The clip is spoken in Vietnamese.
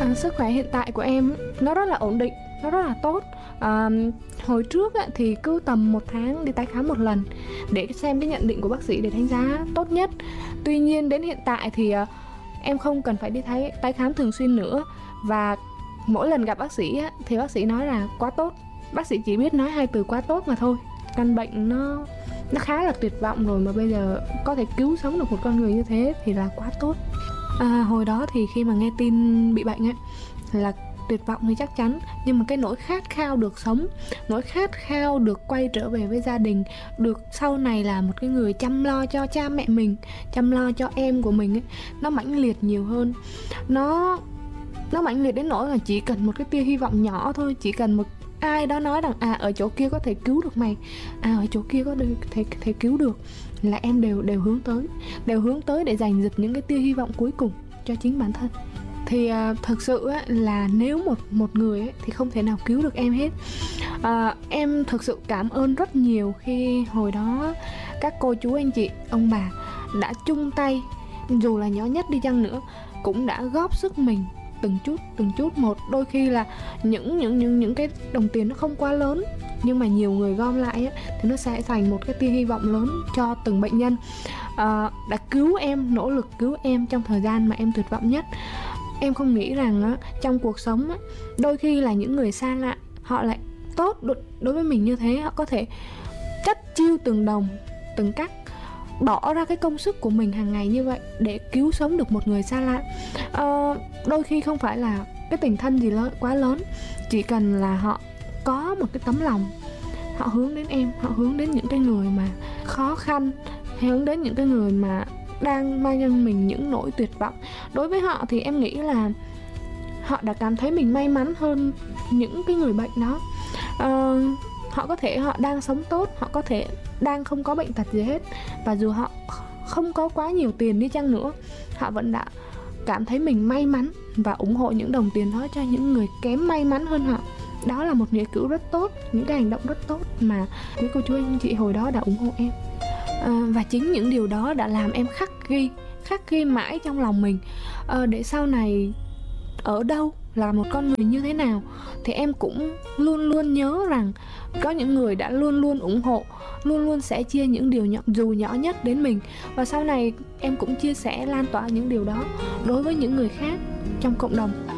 Sức khỏe hiện tại của em nó rất là ổn định, nó rất là tốt. Hồi trước thì cứ tầm 1 tháng đi tái khám một lần để xem cái nhận định của bác sĩ để đánh giá tốt nhất. Tuy nhiên đến hiện tại thì em không cần phải đi tái khám thường xuyên nữa. Và mỗi lần gặp bác sĩ thì bác sĩ nói là quá tốt. Bác sĩ chỉ biết nói 2 từ quá tốt mà thôi. Căn bệnh nó khá là tuyệt vọng rồi, mà bây giờ có thể cứu sống được một con người như thế thì là quá tốt. Hồi đó thì khi mà nghe tin bị bệnh là tuyệt vọng thì chắc chắn, nhưng mà cái nỗi khát khao được sống, nỗi khát khao được quay trở về với gia đình, được sau này là một cái người chăm lo cho cha mẹ mình, chăm lo cho em của mình nó mãnh liệt nhiều hơn. Nó mãnh liệt đến nỗi là chỉ cần một cái tia hy vọng nhỏ thôi, chỉ cần một ai đó nói rằng ở chỗ kia có thể cứu được mày, ở chỗ kia có thể cứu được, là em đều hướng tới để giành giật những cái tia hy vọng cuối cùng cho chính bản thân. Thì thực sự là nếu một người thì không thể nào cứu được em hết. Em thực sự cảm ơn rất nhiều khi hồi đó các cô chú anh chị ông bà đã chung tay, dù là nhỏ nhất đi chăng nữa cũng đã góp sức mình từng chút một. Đôi khi là những cái đồng tiền nó không quá lớn, nhưng mà nhiều người gom lại thì nó sẽ thành một cái tia hy vọng lớn cho từng bệnh nhân. Đã cứu em, nỗ lực cứu em trong thời gian mà em tuyệt vọng nhất. Em không nghĩ rằng trong cuộc sống đôi khi là những người xa lạ họ lại tốt đối với mình như thế. Họ có thể chất chiêu từng đồng từng cắc, bỏ ra cái công sức của mình hàng ngày như vậy để cứu sống được một người xa lạ. Đôi khi không phải là cái tình thân gì quá lớn, chỉ cần là họ có một cái tấm lòng, họ hướng đến em, họ hướng đến những cái người mà khó khăn, hướng đến những cái người mà đang mang trong mình những nỗi tuyệt vọng. Đối với họ thì em nghĩ là họ đã cảm thấy mình may mắn hơn những cái người bệnh đó. Họ có thể họ đang sống tốt, họ có thể đang không có bệnh tật gì hết, và dù họ không có quá nhiều tiền đi chăng nữa, họ vẫn đã cảm thấy mình may mắn và ủng hộ những đồng tiền đó cho những người kém may mắn hơn họ. Đó là một nghĩa cử rất tốt, những cái hành động rất tốt mà quý cô chú anh chị hồi đó đã ủng hộ em. Và chính những điều đó đã làm em khắc ghi mãi trong lòng mình, để sau này ở đâu, là một con người như thế nào thì em cũng luôn luôn nhớ rằng có những người đã luôn luôn ủng hộ, luôn luôn sẽ chia những điều nhỏ, dù nhỏ nhất đến mình. Và sau này em cũng chia sẻ, lan tỏa những điều đó đối với những người khác trong cộng đồng.